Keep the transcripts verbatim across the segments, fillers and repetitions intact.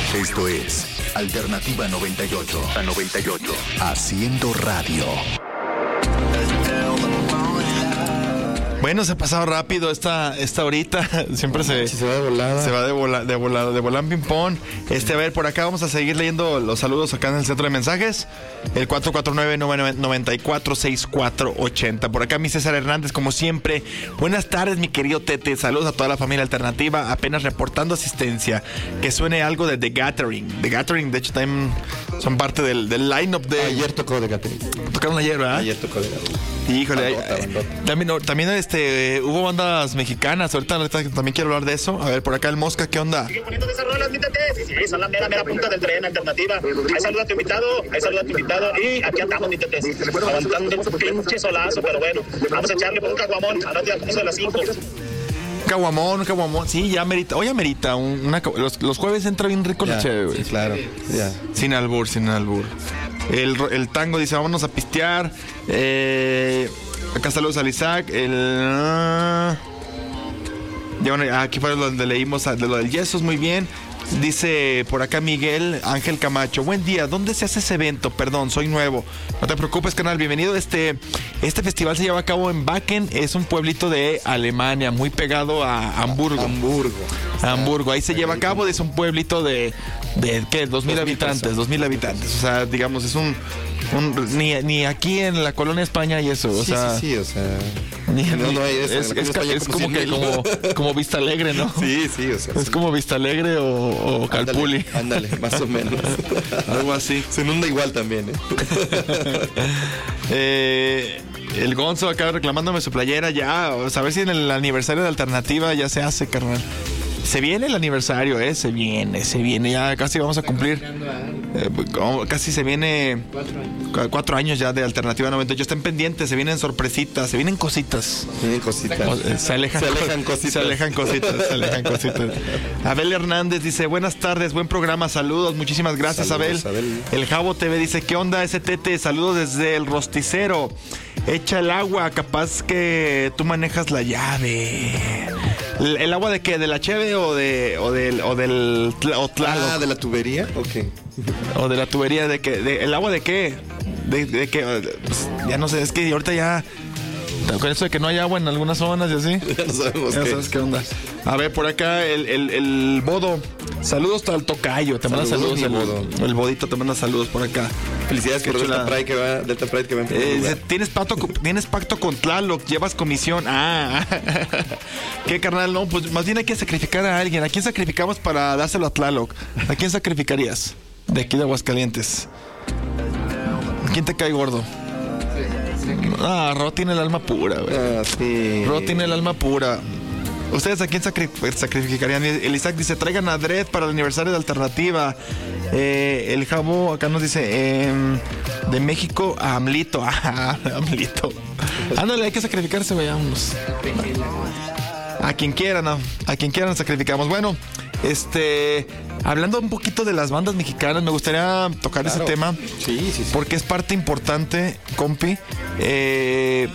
Esto es Alternativa noventa y ocho. A noventa y ocho. Haciendo radio. Bueno, se ha pasado rápido esta, esta horita. Siempre se, se va de volada. Se va de volada, de volada, de volán ping pong. Este, a ver, por acá vamos a seguir leyendo los saludos acá en el centro de mensajes. El cuatro cuatro nueve, nueve cuatro, seis cuatro ocho cero. Por acá mi César Hernández, como siempre. Buenas tardes, mi querido Tete. Saludos a toda la familia alternativa. Apenas reportando asistencia. Que suene algo de The Gathering. The Gathering, de hecho, también son parte del, del line-up de... Ayer tocó The Gathering. Tocaron ayer, ¿verdad? Ayer tocó The Gathering. Híjole, bandota, bandota. También, también este, hubo bandas mexicanas. Ahorita, ahorita también quiero hablar de eso. A ver, por acá el Mosca, ¿qué onda? Sigue poniendo de esas rolas, mi Tete. Sí, sí, son la mera, mera punta del tren alternativa. Ahí saluda a tu invitado, ahí saluda a tu invitado. Y aquí andamos, mi Tete. Aguantando un pinche solazo, pero bueno. Vamos a echarle por un caguamón. Ahora ya puso de las cinco. Caguamón, caguamón. Sí, ya merita. Hoy amerita. Una, los, los jueves entra bien rico la chévere, güey. Sí, claro. Ya. Sin albur, sin albur. El, el tango dice, vámonos a pistear. Eh... Acá saludos al Isaac. El... Uh, ya, bueno, aquí fue donde leímos de lo del Yesos, muy bien. Dice por acá Miguel Ángel Camacho. Buen día, ¿dónde se hace ese evento? Perdón, soy nuevo. No te preocupes, canal, bienvenido. Este, este festival se lleva a cabo en Wacken. Es un pueblito de Alemania, muy pegado a Hamburgo. Hamburgo. Hamburgo. Ahí se lleva a cabo. Es un pueblito de, de ¿qué? Dos mil habitantes. Dos mil habitantes. O sea, digamos, es un... Un, ni, ni aquí en la colonia España y eso, o sí, sea... Sí, sí, o sea... Ni, no, no hay eso. Es, es, es como, como que como, como Vista Alegre, ¿no? Sí, sí, o sea... Es sí. Como Vista Alegre o, o Calpulli. Ándale, ándale, más o menos. Algo así. Se inunda igual también, ¿eh? eh... El Gonzo acá reclamándome su playera ya. O sea, a ver si en el aniversario de Alternativa ya se hace, carnal. Se viene el aniversario, ¿eh? Se viene, se viene. Ya casi vamos a cumplir. Eh, casi se viene. Cuatro años. Cuatro años ya de Alternativa noventa y ocho. Estén pendientes, se vienen sorpresitas, se vienen cositas. Se vienen cositas. O, eh, se alejan, se alejan cositas. Se alejan cositas, se alejan cositas. Abel Hernández dice: buenas tardes, buen programa, saludos, muchísimas gracias, saludos, Abel. Abel. El Jabo T V dice: ¿qué onda, S T T? Saludos desde el Rosticero. Echa el agua, capaz que tú manejas la llave. ¿El, el agua de qué? ¿De la cheve o de o del o del o Ah, de la tubería. Ok. O de la tubería de qué? De, ¿el agua de qué? De, de qué? Pues, ya no sé, es que ahorita ya con eso de que no hay agua en algunas zonas y así. Ya no sabemos ya qué. sabes qué onda. A ver, por acá el, el, el Bodo. Saludos al Tocayo. Te manda saludos. saludos el, el Bodito te manda saludos por acá. Felicidades por Delta Pride que va, Delta Pride que va en primer lugar. Eh, ¿Tienes, pacto, ¿Tienes pacto con Tlaloc? ¿Llevas comisión? Ah. ¿Qué, carnal? No, pues más bien hay que sacrificar a alguien. ¿A quién sacrificamos para dárselo a Tlaloc? ¿A quién sacrificarías? De aquí de Aguascalientes. ¿A quién te cae gordo? Ah, Ro tiene el alma pura, güey. Ah, sí. Ro tiene el alma pura. ¿Ustedes a quién sacri- sacrificarían? El Isaac dice: traigan a Dredd para el aniversario de Alternativa. Eh, el Jabo acá nos dice: eh, de México a AMLito. Ah, AMLito. Ándale, hay que sacrificarse, vayámonos. A quien quiera, no. A quien quiera nos sacrificamos. Bueno, este... hablando un poquito de las bandas mexicanas, me gustaría tocar claro. ese tema. Sí, sí, sí. Porque es parte importante, compi. Eh...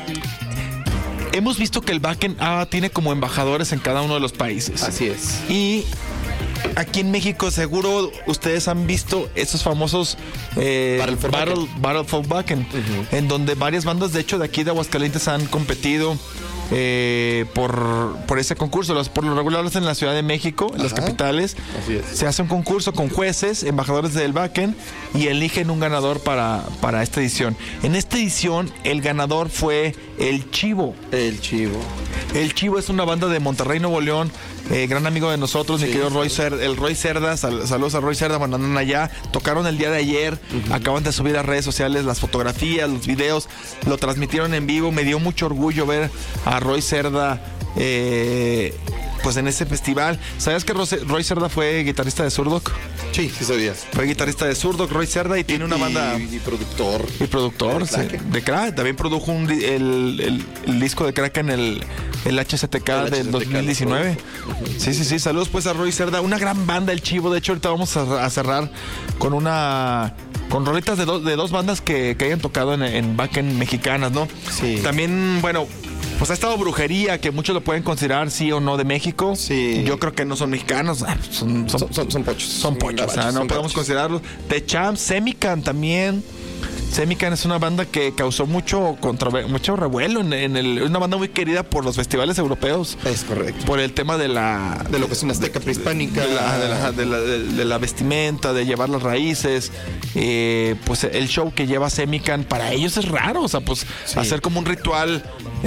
Hemos visto que el Wacken ah, tiene como embajadores en cada uno de los países. Así es. Y aquí en México seguro ustedes han visto esos famosos eh, Battle for Battle, Wacken, Battle for Wacken uh-huh. en donde varias bandas de hecho de aquí de Aguascalientes han competido eh, por, por ese concurso. Los, por lo regular lo hacen en la Ciudad de México, en Ajá. las capitales. Así es. Se hace un concurso con jueces, embajadores del Wacken y eligen un ganador para, para esta edición. En esta edición el ganador fue El Chivo. El Chivo. El Chivo es una banda de Monterrey, Nuevo León, eh, gran amigo de nosotros, sí, mi querido Roy Cerda, el Roy Cerda, sal, saludos a Roy Cerda, cuando andan allá, tocaron el día de ayer, uh-huh. acaban de subir a redes sociales las fotografías, los videos, lo transmitieron en vivo, me dio mucho orgullo ver a Roy Cerda, eh, pues en ese festival. ¿Sabías que Roy Cerda fue guitarrista de Zurdok? Sí, sí sabías. Fue guitarrista de Zurdok, Roy Cerda, y tiene una banda... Y, y productor. Y productor, sí, de Crack. También produjo un, el, el, el disco de Crack en el, el H C T K del dos mil diecinueve. Sí, sí, sí. Saludos pues a Roy Cerda. Una gran banda, El Chivo. De hecho, ahorita vamos a, a cerrar con una... con rolitas de, do, de dos bandas que, que hayan tocado en, en Wacken mexicanas, ¿no? Sí. También, bueno... Pues ha estado Brujería, que muchos lo pueden considerar sí o no de México. Sí. Yo creo que no son mexicanos. Ah, Son, son, Son, son, son pochos. son pochos, o sea, no son podemos pochos. considerarlos. The Champs, Semican también. Semican es una banda que causó mucho controver- mucho revuelo en, en el, es una banda muy querida por los festivales europeos. Es correcto. Por el tema de la De lo que es una azteca prehispánica. de la, de la- de la- de- de la vestimenta, de llevar las raíces, eh, pues el show que lleva Semican para ellos es raro, o sea, pues Sí. hacer como un ritual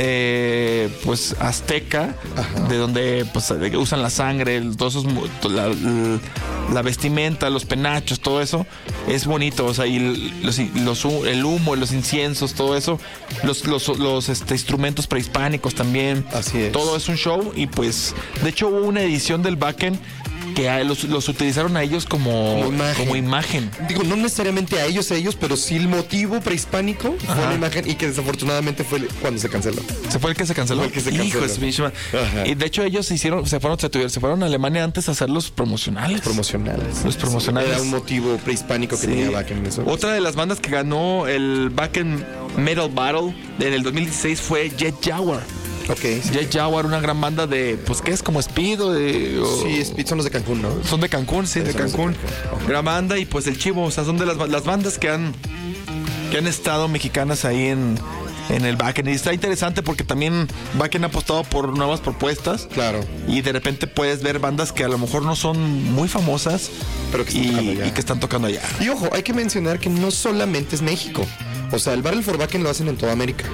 eh, pues azteca, Ajá. de donde pues usan la sangre, el- todos esos, mu- la, la- la vestimenta, los penachos, todo eso es bonito, o sea, y los, los- el humo, los inciensos, todo eso, los, los, los este, instrumentos prehispánicos también, Así es. todo es un show. Y pues de hecho hubo una edición del Wacken que a- los, los utilizaron a ellos como, Como imagen. como imagen. Digo, no necesariamente a ellos, a ellos, pero sí el motivo prehispánico fue Ajá. la imagen y que desafortunadamente fue cuando se canceló. ¿Se fue el que se canceló? Fue el que se Hijo canceló. de su pinche madre. Ajá. Y de hecho ellos se hicieron, se fueron, se, tuvieron- se fueron a Alemania antes a hacer los promocionales. Promocionales. Los promocionales. Era un motivo prehispánico que Sí. tenía Wacken en eso. Otra de las bandas que ganó el Wacken Metal Battle en el dos mil dieciséis fue Jet Jaguar. Ok, sí. Jet Jaguar, una gran banda de, pues, ¿qué es? Como Speed o de... o- Sí, Speed son los de Cancún, ¿no? Son de Cancún, sí, de Son los de Cancún. Cancún. Gran banda y pues el Chivo, o sea, son de las, ba- las bandas que han que han estado mexicanas ahí en, en el Wacken. Y está interesante porque también Wacken ha apostado por nuevas propuestas. Claro. Y de repente puedes ver bandas que a lo mejor no son muy famosas, Pero que están y, tocando allá. y que están tocando allá. Y ojo, hay que mencionar que no solamente es México. O sea, el Battle for Wacken lo hacen en toda América.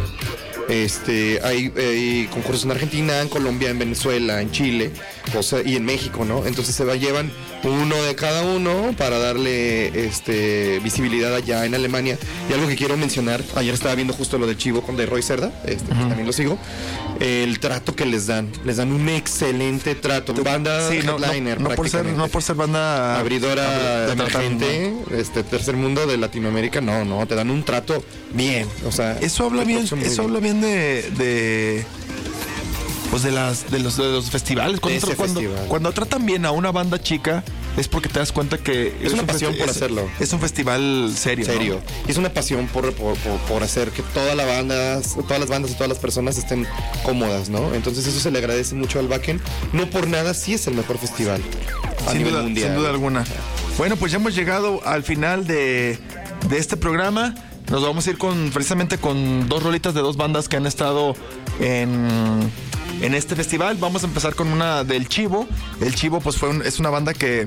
Este, hay, hay concursos en Argentina, en Colombia, en Venezuela, en Chile, o sea, y en México, ¿no? Entonces se va llevan uno de cada uno para darle este visibilidad allá en Alemania. Y algo que quiero mencionar, ayer estaba viendo justo lo del Chivo con de Roy Cerda, este, que también lo sigo, el trato que les dan, les dan un excelente trato. Banda Sí, no, no, headliner, no por ser, prácticamente. no por ser banda abridora de tratar, emergente, este tercer mundo de Latinoamérica, no, no, te dan un trato bien, o sea, Eso habla te bien, tratan muy eso habla bien de, de pues de las de los, de los festivales. Cuando, De ese tra- cuando, festival. cuando tratan bien a una banda chica es porque te das cuenta que Es una un pasión festi- por es- hacerlo. Es un festival serio. ¿no? serio. Y es una pasión por, por, por, por hacer que toda la banda, todas las bandas y todas las personas estén cómodas, ¿no? Entonces eso se le agradece mucho al Wacken. No por nada sí es el mejor festival a Sin nivel duda, mundial. sin duda alguna. Bueno, pues ya hemos llegado al final de, de este programa. Nos vamos a ir con precisamente con dos rolitas de dos bandas que han estado en, en este festival. Vamos a empezar con una del Chivo. El Chivo, pues fue un- es una banda que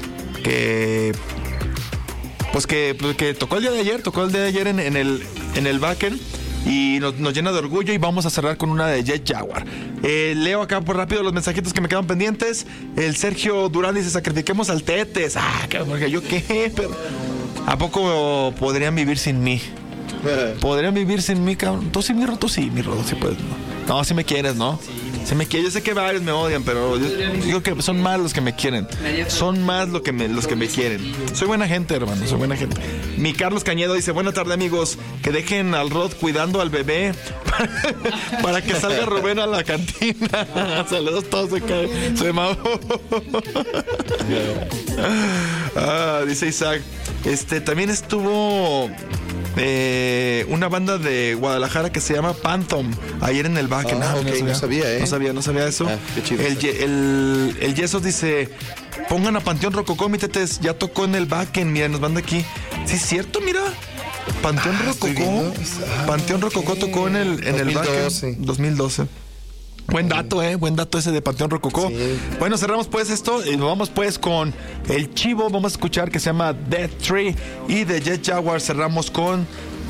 que pues que, pues, que tocó el día de ayer, tocó el día de ayer en, en el en el Wacken. Y nos, nos llena de orgullo y vamos a cerrar con una de Jet Jaguar. Eh, leo acá por rápido los mensajitos que me quedan pendientes. El Sergio Durán dice, sacrifiquemos al Tetes. Ah, que- porque yo qué, pero... ¿A poco podrían vivir sin mí? ¿Podrían vivir sin mí, cabrón? Tú sí, mi roto, sí, mi roto, sí puedes. No, no sí me quieres, ¿no? Sí me quieres. Yo sé que varios me odian, pero yo digo que son más los que me quieren. Son más lo que me, los que me quieren. Soy buena gente, hermano, soy buena gente. Mi Carlos Cañedo dice, buena tarde, amigos. Que dejen al Rod cuidando al bebé para, para que salga Rubén a la cantina. Saludos todos acá. Soy Mau. Ah, dice Isaac. Este, también estuvo eh, una banda de Guadalajara que se llama Phantom ayer en el Wacken. Ah, ok, no sabía, ¿eh? No sabía, no sabía eso. Ah, qué chido. El, Ye- el, el Yesos dice, pongan a Panteón Rococó, mi tetes, ya tocó en el Wacken, mira, nos manda aquí. Sí, es cierto, mira. Panteón Ah, estoy Rococó. viendo. Ah, Panteón Rococó tocó en el, en el dos mil doce. Wacken. dos mil doce. Buen dato, eh, buen dato ese de Panteón Rococó. Sí. Bueno, cerramos pues esto y nos vamos pues con el Chivo, vamos a escuchar que se llama Death Tree, y de Jet Jaguar cerramos con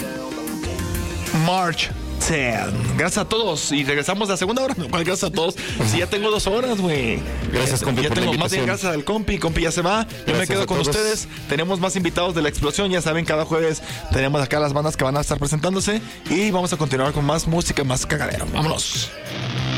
March diez. Gracias a todos y regresamos a la segunda hora. No, ¿cuál gracias a todos? Si ya tengo dos horas, güey. Gracias, compi, Ya por la tengo más bien invitación. gracias al compi, compi ya se va. Yo me Gracias quedo a con todos. ustedes. Tenemos más invitados de la explosión, ya saben, cada jueves tenemos acá las bandas que van a estar presentándose y vamos a continuar con más música, más cagadero. Vámonos.